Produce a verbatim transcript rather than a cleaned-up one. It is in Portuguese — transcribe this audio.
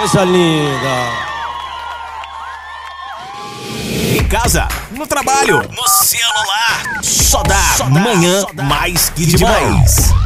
Coisa linda. Em casa, no trabalho, no celular, só dá, só dá Manhã só dá. Mais que demais.